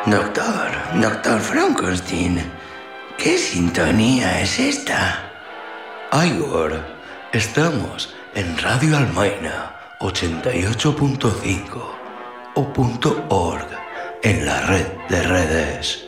Doctor Frankenstein, ¿qué sintonía es esta? Igor, estamos en Radio Almaina 88.5 o .org en la red de redes.